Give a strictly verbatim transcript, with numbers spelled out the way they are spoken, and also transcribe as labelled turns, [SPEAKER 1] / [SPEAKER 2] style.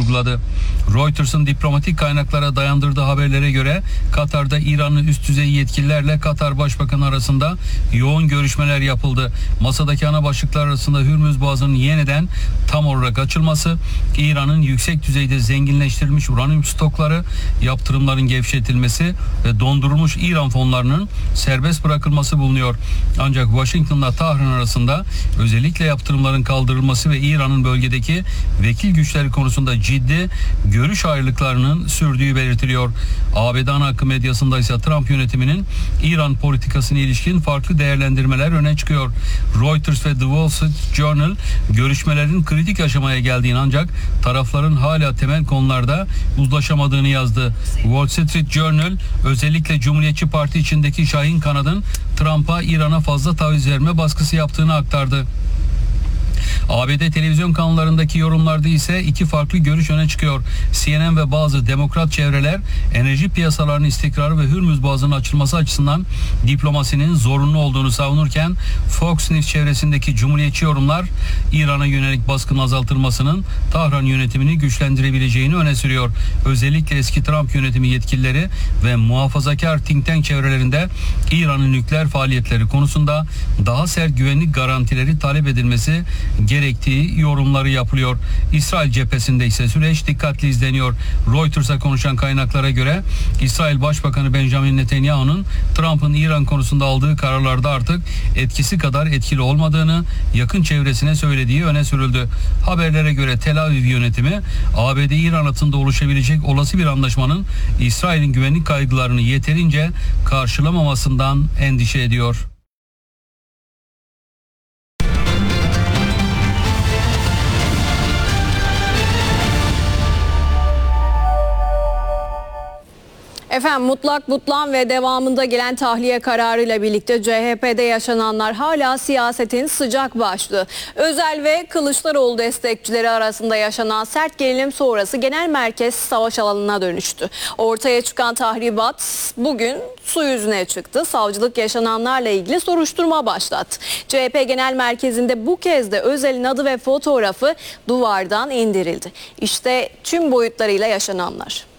[SPEAKER 1] vurguladı. Reuters'ın diplomatik kaynaklara dayandırdığı haberlere göre Katar'da İran'ın üst düzey yetkililerle Katar Başbakanı arasında yoğun görüşmeler yapıldı. Masadaki ana başlıklar arasında Hürmüz Boğazı'nın yeniden tam olarak açılması, İran'ın yüksek düzeyde zenginleştirilmiş uranyum stokları, yaptırımların gevşetilmesi ve dondurulmuş İran fonlarının serbest bırakılması bulunuyor. Ancak Washington'la Tahran arasında özellikle yaptırımların kaldırılması ve İran'ın bölgedeki vekil güçleri konusunda ciddi görüş ayrılıklarının sürdüğü belirtiliyor. A B D ana akım medyasında ise Trump yönetiminin İran politikasına ilişkin farklı değerlendirmeler öne çıkıyor. Reuters ve The Wall Street Journal görüşmelerin kritik aşamaya geldiğini ancak tarafların hala temel konularda uzlaşamadığını yazdı. Wall Street Journal özellikle Cumhuriyetçi Parti içindeki Şahin kanadın Trump'a İran'a fazla taviz verme baskısı yaptığını aktardı. A B D televizyon kanallarındaki yorumlarda ise iki farklı görüş öne çıkıyor. C N N ve bazı demokrat çevreler enerji piyasalarının istikrarı ve Hürmüz Boğazı'nın açılması açısından diplomasinin zorunlu olduğunu savunurken Fox News çevresindeki cumhuriyetçi yorumlar İran'a yönelik baskının azaltılmasının Tahran yönetimini güçlendirebileceğini öne sürüyor. Özellikle eski Trump yönetimi yetkilileri ve muhafazakar think tank çevrelerinde İran'ın nükleer faaliyetleri konusunda daha sert güvenlik garantileri talep edilmesi gerektiği yorumları yapılıyor. İsrail cephesinde ise süreç dikkatli izleniyor. Reuters'a konuşan kaynaklara göre İsrail Başbakanı Benjamin Netanyahu'nun Trump'ın İran konusunda aldığı kararlarda artık etkisi kadar etkili olmadığını yakın çevresine söylediği öne sürüldü. Haberlere göre Tel Aviv yönetimi A B D-İran hattında oluşabilecek olası bir anlaşmanın İsrail'in güvenlik kaygılarını yeterince karşılamamasından endişe ediyor.
[SPEAKER 2] Efendim mutlak butlan ve devamında gelen tahliye kararıyla birlikte C H P'de yaşananlar hala siyasetin sıcak başlığı. Özel ve Kılıçdaroğlu destekçileri arasında yaşanan sert gerilim sonrası genel merkez savaş alanına dönüştü. Ortaya çıkan tahribat bugün su yüzüne çıktı. Savcılık yaşananlarla ilgili soruşturma başlattı. C H P Genel Merkezi'nde bu kez de Özel'in adı ve fotoğrafı duvardan indirildi. İşte tüm boyutlarıyla yaşananlar.